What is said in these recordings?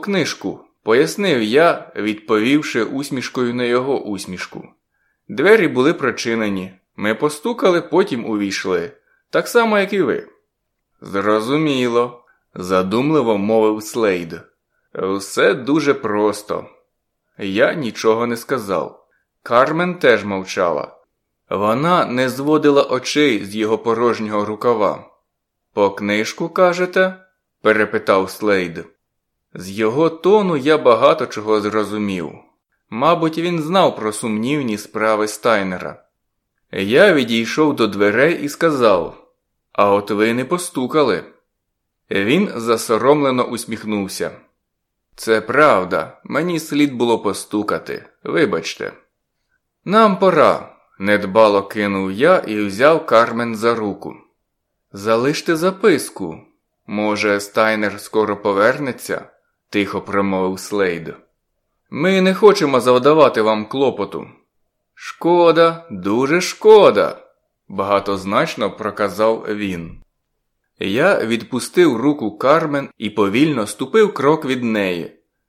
книжку», – пояснив я, відповівши усмішкою на його усмішку. Двері були прочинені. Ми постукали, потім увійшли. Так само, як і ви. «Зрозуміло», – задумливо мовив Слейд. «Все дуже просто». Я нічого не сказав. Кармен теж мовчала. Вона не зводила очей з його порожнього рукава. «По книжку, кажете?» – перепитав Слейд. З його тону я багато чого зрозумів. Мабуть, він знав про сумнівні справи Стайнера. Я відійшов до дверей і сказав: «А от ви не постукали». Він засоромлено усміхнувся. «Це правда, мені слід було постукати, вибачте». «Нам пора», – недбало кинув я і взяв Кармен за руку. «Залиште записку. Може, Стайнер скоро повернеться?» – тихо промовив Слейд. «Ми не хочемо завдавати вам клопоту». «Шкода, дуже шкода», – багатозначно проказав він. Я відпустив руку Кармен і повільно ступив крок від неї.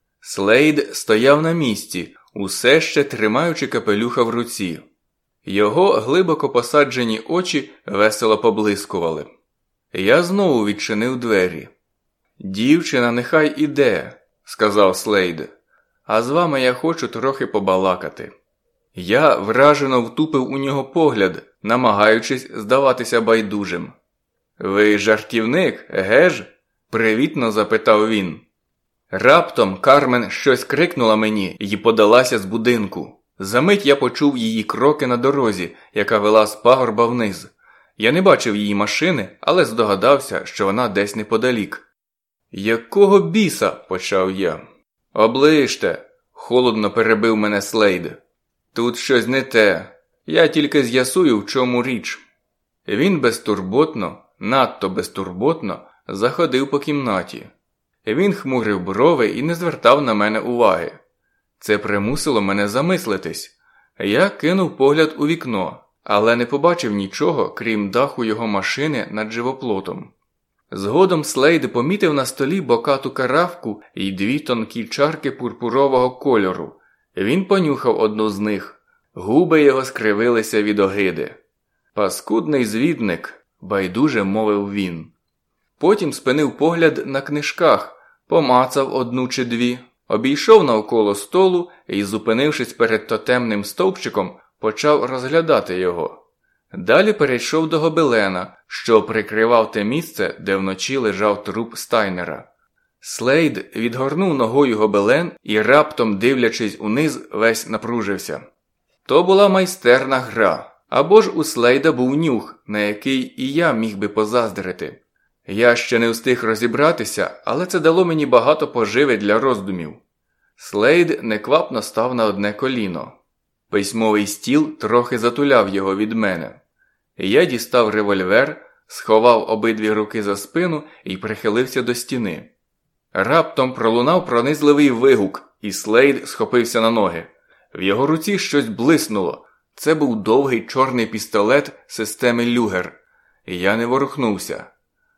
Слейд стояв на місці, усе ще тримаючи капелюха в руці. Його глибоко посаджені очі весело поблискували. Я знову відчинив двері. «Дівчина нехай іде», – сказав Слейд. «А з вами я хочу трохи побалакати». Я вражено втупив у нього погляд, намагаючись здаватися байдужим. «Ви жартівник, еге ж?» – привітно запитав він. Раптом Кармен щось крикнула мені і подалася з будинку. Замить я почув її кроки на дорозі, яка вела з пагорба вниз. Я не бачив її машини, але здогадався, що вона десь неподалік. «Якого біса?» – почав я. «Оближте!» – холодно перебив мене Слейд. «Тут щось не те. Я тільки з'ясую, в чому річ». Він безтурботно, надто безтурботно, заходив по кімнаті. Він хмурив брови і не звертав на мене уваги. Це примусило мене замислитись. Я кинув погляд у вікно, але не побачив нічого, крім даху його машини над живоплотом. Згодом Слейд помітив на столі бокату каравку і 2 тонкі чарки пурпурового кольору. Він понюхав одну з них. Губи його скривилися від огиди. «Паскудний звідник», – байдуже мовив він. Потім спинив погляд на книжках, помацав 1 чи 2, обійшов навколо столу і, зупинившись перед тотемним стовпчиком, почав розглядати його. Далі перейшов до гобелена, що прикривав те місце, де вночі лежав труп Стайнера. Слейд відгорнув ногою гобелен і, раптом дивлячись униз, весь напружився. То була майстерна гра, або ж у Слейда був нюх, на який і я міг би позаздрити. Я ще не встиг розібратися, але це дало мені багато поживи для роздумів. Слейд неквапно став на одне коліно. Письмовий стіл трохи затуляв його від мене. Я дістав револьвер, сховав обидві руки за спину і прихилився до стіни. Раптом пролунав пронизливий вигук, і Слейд схопився на ноги. В його руці щось блиснуло. Це був довгий чорний пістолет системи Люгер. Я не ворухнувся.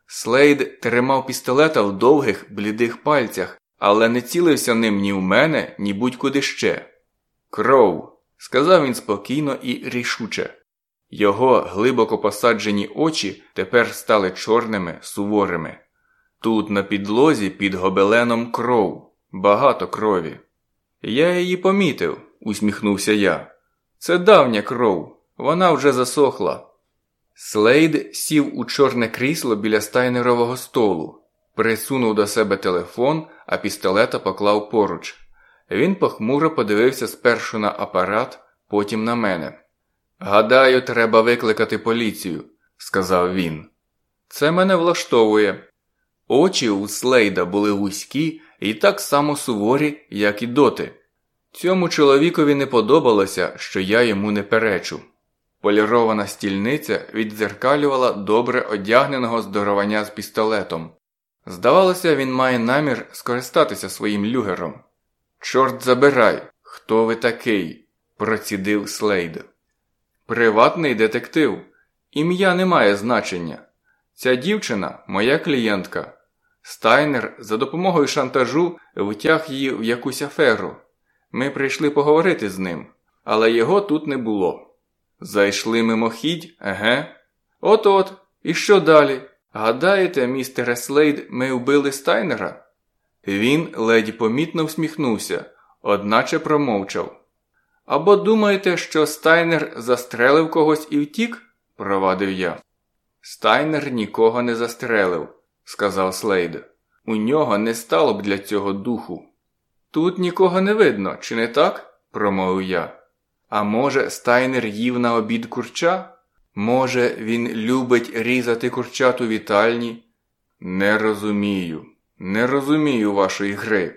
Слейд тримав пістолета в довгих, блідих пальцях, але не цілився ним ні в мене, ні будь-куди ще. «Кров», – сказав він спокійно і рішуче. Його глибоко посаджені очі тепер стали чорними, суворими. Тут на підлозі під гобеленом кров, багато крові. «Я її помітив», – усміхнувся я. «Це давня кров, вона вже засохла». Слейд сів у чорне крісло біля Стайнерового столу, присунув до себе телефон, а пістолета поклав поруч. Він похмуро подивився спершу на апарат, потім на мене. «Гадаю, треба викликати поліцію», – сказав він. «Це мене влаштовує». Очі у Слейда були вузькі і так само суворі, як і доти. Цьому чоловікові не подобалося, що я йому не перечу. Полірована стільниця віддзеркалювала добре одягненого здоровання з пістолетом. Здавалося, він має намір скористатися своїм люгером. «Чорт забирай, хто ви такий?» – процідив Слейд. «Приватний детектив. Ім'я не має значення. Ця дівчина – моя клієнтка. Стайнер за допомогою шантажу втяг її в якусь аферу. Ми прийшли поговорити з ним, але його тут не було. Зайшли мимохідь, еге? От-от, і що далі? Гадаєте, містере Слейд, ми вбили Стайнера? Він ледь помітно всміхнувся, одначе промовчав. Або думаєте, що Стайнер застрелив когось і втік? Провадив я. Стайнер нікого не застрелив, сказав Слейд. У нього не стало б для цього духу. Тут нікого не видно, чи не так? Промовив я. А може, Стайнер їв на обід курча? Може, він любить різати курчат у вітальні? Не розумію вашої гри.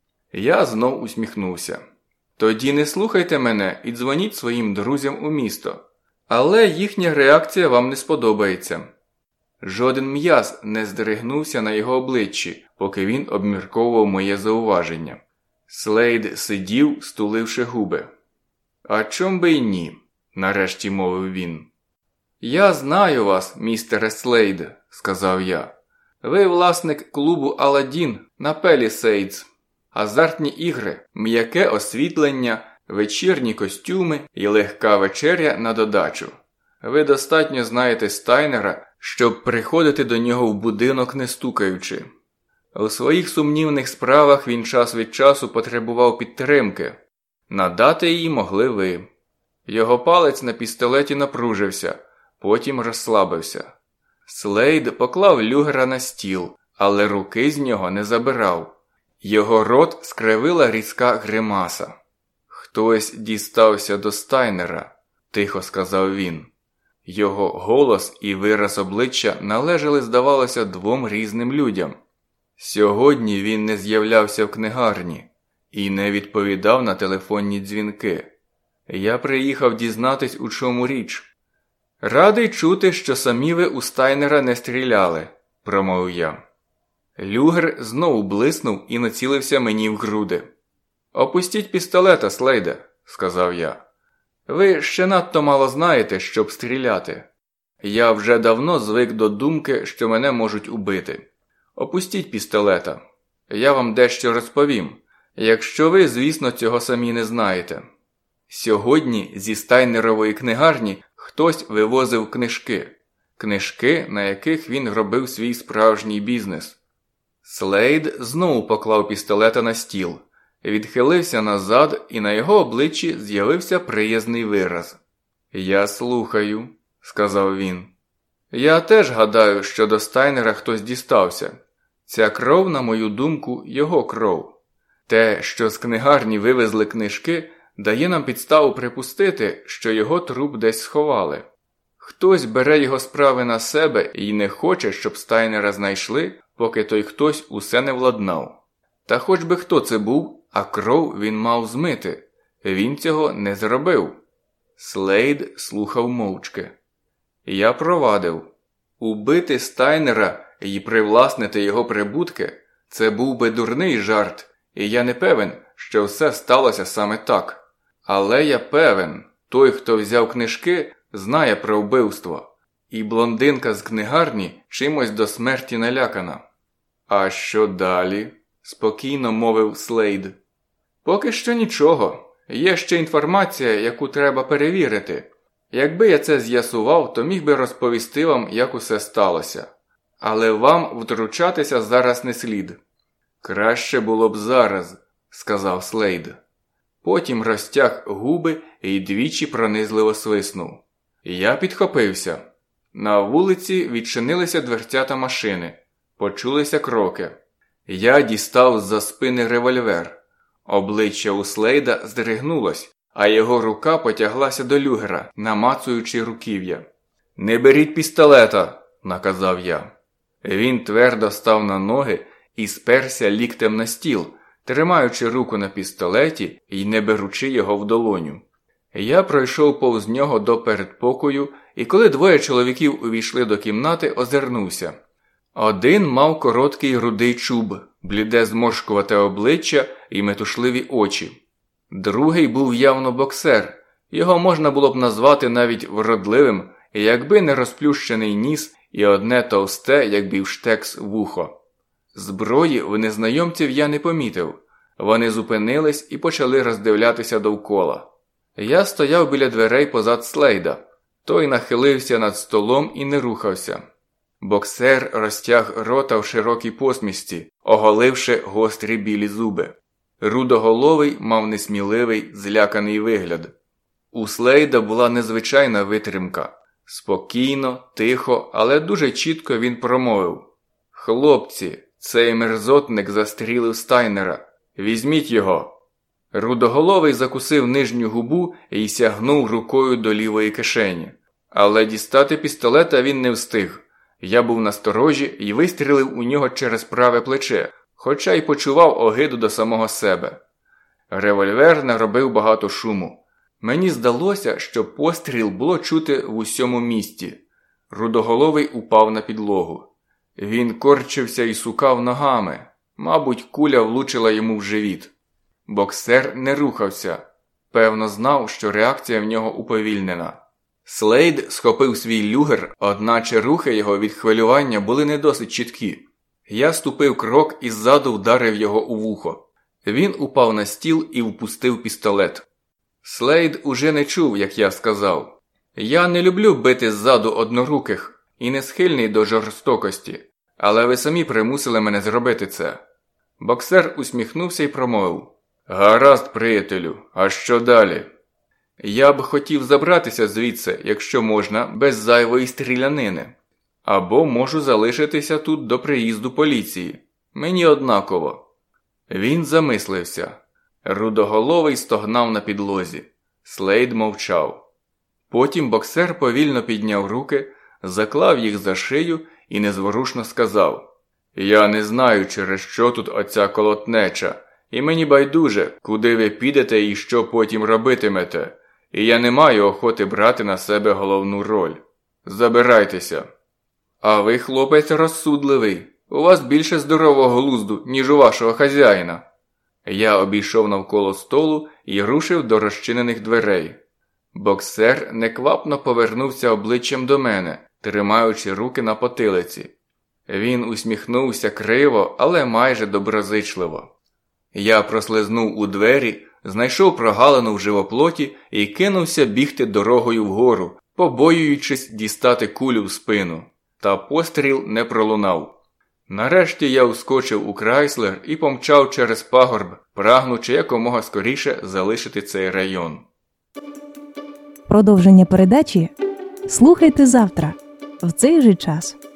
Я знов усміхнувся. Тоді не слухайте мене і дзвоніть своїм друзям у місто. Але їхня реакція вам не сподобається. Жоден м'яз не здригнувся на його обличчі, поки він обмірковував моє зауваження. Слейд сидів, стуливши губи. «А чом би й ні?» – нарешті мовив він. «Я знаю вас, містере Слейд», – сказав я. «Ви власник клубу Аладдін на Пелісейдс. Азартні ігри, м'яке освітлення, вечірні костюми і легка вечеря на додачу. Ви достатньо знаєте Стайнера, щоб приходити до нього в будинок не стукаючи. У своїх сумнівних справах він час від часу потребував підтримки. Надати її могли ви». Його палець на пістолеті напружився, потім розслабився. Слейд поклав люгера на стіл, але руки з нього не забирав. Його рот скривила різка гримаса. «Хтось дістався до Стайнера», – тихо сказав він. Його голос і вираз обличчя належали, здавалося, двом різним людям. Сьогодні він не з'являвся в книгарні і не відповідав на телефонні дзвінки. Я приїхав дізнатись, у чому річ. «Радий чути, що самі ви у Стайнера не стріляли», – промовив я. Люгер знову блиснув і націлився мені в груди. «Опустіть пістолета, Слейде», – сказав я. «Ви ще надто мало знаєте, щоб стріляти. Я вже давно звик до думки, що мене можуть убити. Опустіть пістолета. Я вам дещо розповім, якщо ви, звісно, цього самі не знаєте. Сьогодні зі Стайнерової книгарні хтось вивозив книжки. Книжки, на яких він робив свій справжній бізнес». Слейд знову поклав пістолета на стіл, відхилився назад, і на його обличчі з'явився приязний вираз. «Я слухаю», – сказав він. «Я теж гадаю, що до Стайнера хтось дістався. Ця кров, на мою думку, його кров. Те, що з книгарні вивезли книжки, дає нам підставу припустити, що його труп десь сховали. Хтось бере його справи на себе і не хоче, щоб Стайнера знайшли, поки той хтось усе не владнав. Та хоч би хто це був, а кров він мав змити. Він цього не зробив». Слейд слухав мовчки. Я провадив. Убити Стайнера і привласнити його прибутки – це був би дурний жарт, і я не певен, що все сталося саме так. Але я певен, той, хто взяв книжки, знає про вбивство. І блондинка з книгарні чимось до смерті налякана. «А що далі?» – спокійно мовив Слейд. «Поки що нічого. Є ще інформація, яку треба перевірити. Якби я це з'ясував, то міг би розповісти вам, як усе сталося. Але вам втручатися зараз не слід». «Краще було б зараз», – сказав Слейд. Потім розтяг губи і двічі пронизливо свиснув. Я підхопився. На вулиці відчинилися дверцята машини. Почулися кроки. Я дістав з-за спини револьвер. Обличчя у Слейда здригнулось, а його рука потяглася до люгера, намацуючи руків'я. «Не беріть пістолета», – наказав я. Він твердо став на ноги і сперся ліктем на стіл, тримаючи руку на пістолеті і не беручи його в долоню. Я пройшов повз нього до передпокою, і коли двоє чоловіків увійшли до кімнати, озирнувся. Один мав короткий рудий чуб, бліде зморшкувате обличчя і метушливі очі. Другий був явно боксер, його можна було б назвати навіть вродливим, якби не розплющений ніс і одне товсте, як бівштекс, вухо. Зброї в незнайомців я не помітив. Вони зупинились і почали роздивлятися довкола. Я стояв біля дверей позад Слейда. Той нахилився над столом і не рухався. Боксер розтяг рота в широкій посмішці, оголивши гострі білі зуби. Рудоголовий мав несміливий, зляканий вигляд. У Слейда була незвичайна витримка. Спокійно, тихо, але дуже чітко він промовив: «Хлопці, цей мерзотник застрілив Стайнера. Візьміть його». Рудоголовий закусив нижню губу і сягнув рукою до лівої кишені. Але дістати пістолета він не встиг. Я був насторожі і вистрілив у нього через праве плече, хоча й почував огиду до самого себе. Револьвер наробив багато шуму. Мені здалося, що постріл було чути в усьому місті. Рудоголовий упав на підлогу. Він корчився і сукав ногами. Мабуть, куля влучила йому в живіт. Боксер не рухався. Певно, знав, що реакція в нього уповільнена. Слейд схопив свій люгер, одначе рухи його від хвилювання були не досить чіткі. Я ступив крок і ззаду вдарив його у вухо. Він упав на стіл і впустив пістолет. Слейд уже не чув, як я сказав. Я не люблю бити ззаду одноруких і не схильний до жорстокості, але ви самі примусили мене зробити це. Боксер усміхнувся і промовив: «Гаразд, приятелю, а що далі?» «Я б хотів забратися звідси, якщо можна, без зайвої стрілянини. Або можу залишитися тут до приїзду поліції. Мені однаково». Він замислився. Рудоголовий стогнав на підлозі. Слейд мовчав. Потім боксер повільно підняв руки, заклав їх за шию і незворушно сказав: «Я не знаю, через що тут оця колотнеча, і мені байдуже, куди ви підете і що потім робитимете, і я не маю охоти брати на себе головну роль. Забирайтеся». «А ви, хлопець, розсудливий. У вас більше здорового глузду, ніж у вашого хазяїна». Я обійшов навколо столу і рушив до розчинених дверей. Боксер неквапно повернувся обличчям до мене, тримаючи руки на потилиці. Він усміхнувся криво, але майже доброзичливо. Я прослизнув у двері, знайшов прогалину в живоплоті і кинувся бігти дорогою вгору, побоюючись дістати кулю в спину. Та постріл не пролунав. Нарешті я вскочив у Крайслер і помчав через пагорб, прагнучи якомога скоріше залишити цей район. Продовження передачі слухайте завтра, в цей же час.